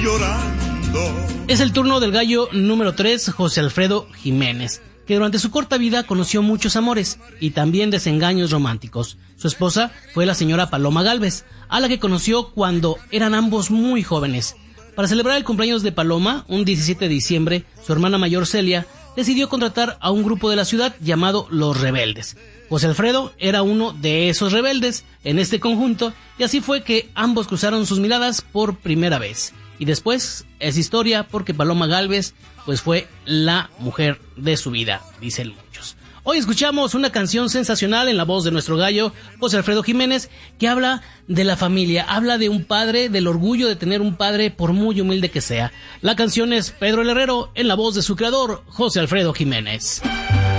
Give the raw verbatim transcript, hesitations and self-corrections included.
llorando. Es el turno del gallo número tres, José Alfredo Jiménez, que durante su corta vida conoció muchos amores y también desengaños románticos. Su esposa fue la señora Paloma Gálvez, a la que conoció cuando eran ambos muy jóvenes. Para celebrar el cumpleaños de Paloma, un diecisiete de diciembre, su hermana mayor Celia decidió contratar a un grupo de la ciudad llamado Los Rebeldes. José Alfredo era uno de esos rebeldes en este conjunto, y así fue que ambos cruzaron sus miradas por primera vez. Y después es historia, porque Paloma Gálvez pues fue la mujer de su vida, dicen muchos. Hoy escuchamos una canción sensacional en la voz de nuestro gallo José Alfredo Jiménez, que habla de la familia, habla de un padre, del orgullo de tener un padre por muy humilde que sea. La canción es Pedro el Herrero en la voz de su creador, José Alfredo Jiménez.